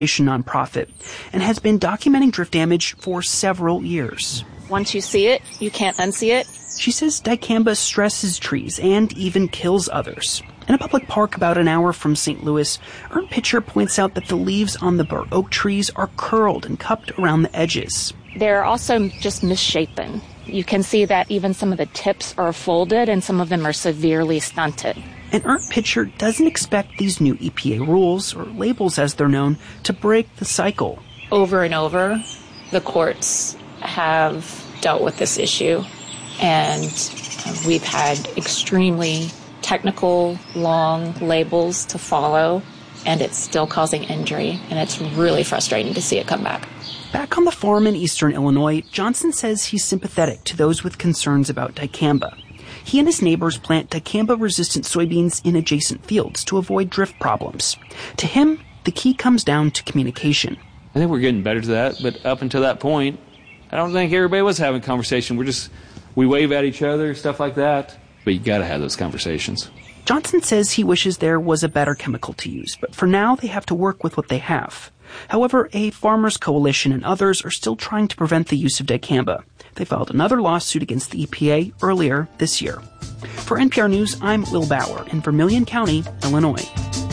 nonprofit and has been documenting drift damage for several years. Once you see it, you can't unsee it. She says dicamba stresses trees and even kills others. In a public park about an hour from St. Louis, Ern Pitcher points out that the leaves on the bur oak trees are curled and cupped around the edges. They're also just misshapen. You can see that even some of the tips are folded and some of them are severely stunted. And Ern Pitcher doesn't expect these new EPA rules, or labels as they're known, to break the cycle. Over and over, the courts have dealt with this issue, and we've had extremely technical, long labels to follow, and it's still causing injury, and it's really frustrating to see it come back. Back on the farm in eastern Illinois, Johnson says he's sympathetic to those with concerns about dicamba. He and his neighbors plant dicamba-resistant soybeans in adjacent fields to avoid drift problems. To him, the key comes down to communication. I think we're getting better to that, but up until that point, I don't think everybody was having a conversation. We wave at each other, stuff like that. But you got to have those conversations. Johnson says he wishes there was a better chemical to use, but for now they have to work with what they have. However, a farmers' coalition and others are still trying to prevent the use of dicamba. They filed another lawsuit against the EPA earlier this year. For NPR News, I'm Will Bauer in Vermilion County, Illinois.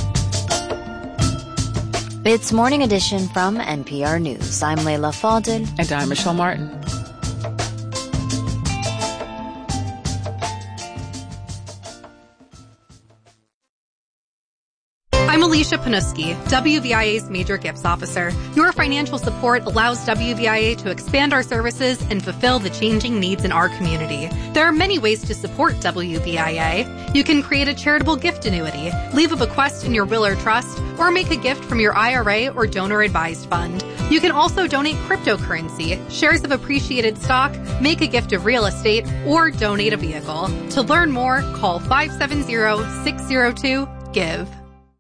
It's Morning Edition from NPR News. I'm Layla Faldin. And I'm Michelle Martin. I'm Alicia Panuski, WVIA's Major Gifts Officer. Your financial support allows WVIA to expand our services and fulfill the changing needs in our community. There are many ways to support WVIA. You can create a charitable gift annuity, leave a bequest in your will or trust, or make a gift from your IRA or donor-advised fund. You can also donate cryptocurrency, shares of appreciated stock, make a gift of real estate, or donate a vehicle. To learn more, call 570-602-GIVE.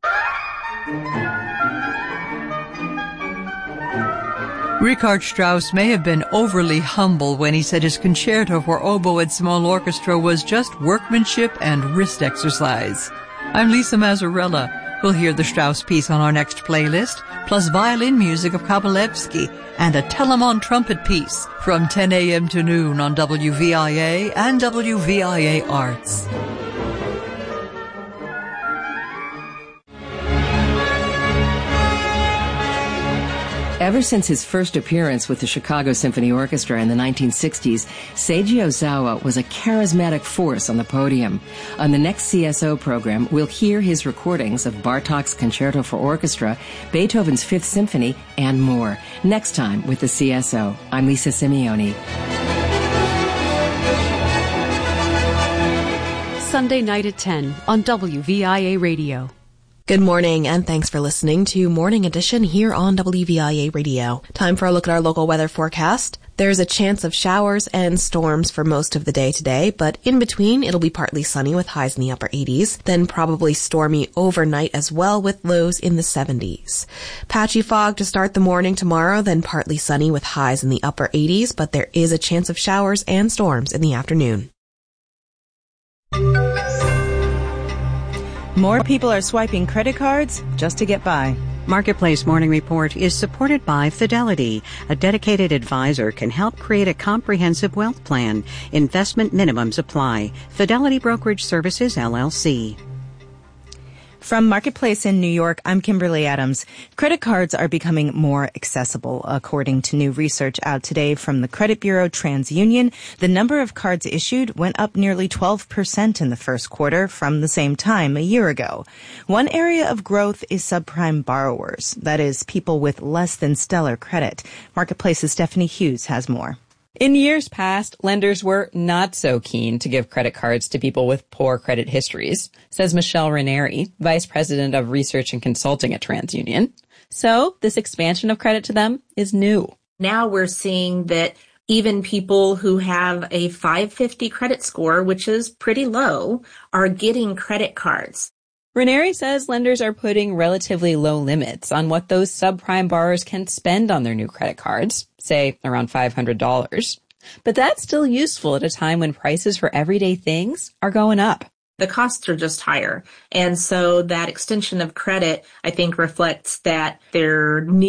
Richard Strauss may have been overly humble when he said his concerto for oboe and small orchestra was just workmanship and wrist exercise. I'm Lisa Mazzarella. We'll hear the Strauss piece on our next playlist, plus violin music of Kabalevsky and a Telemon trumpet piece from 10 a.m. to noon on WVIA and WVIA Arts. Ever since his first appearance with the Chicago Symphony Orchestra in the 1960s, Seiji Ozawa was a charismatic force on the podium. On the next CSO program, we'll hear his recordings of Bartók's Concerto for Orchestra, Beethoven's Fifth Symphony, and more. Next time with the CSO. I'm Lisa Simeone. Sunday night at 10 on WVIA Radio. Good morning, and thanks for listening to Morning Edition here on WVIA Radio. Time for a look at our local weather forecast. There's a chance of showers and storms for most of the day today, but in between, it'll be partly sunny with highs in the upper 80s, then probably stormy overnight as well with lows in the 70s. Patchy fog to start the morning tomorrow, then partly sunny with highs in the upper 80s, but there is a chance of showers and storms in the afternoon. More people are swiping credit cards just to get by. Marketplace Morning Report is supported by Fidelity. A dedicated advisor can help create a comprehensive wealth plan. Investment minimums apply. Fidelity Brokerage Services, LLC. From Marketplace in New York, I'm Kimberly Adams. Credit cards are becoming more accessible. According to new research out today from the credit bureau TransUnion, the number of cards issued went up nearly 12% in the first quarter from the same time a year ago. One area of growth is subprime borrowers, that is, people with less than stellar credit. Marketplace's Stephanie Hughes has more. In years past, lenders were not so keen to give credit cards to people with poor credit histories, says Michelle Ranieri, Vice President of Research and Consulting at TransUnion. So this expansion of credit to them is new. Now we're seeing that even people who have a 550 credit score, which is pretty low, are getting credit cards. Ranieri says lenders are putting relatively low limits on what those subprime borrowers can spend on their new credit cards, say around $500. But that's still useful at a time when prices for everyday things are going up. the costs are just higher. And so that extension of credit, I think, reflects that there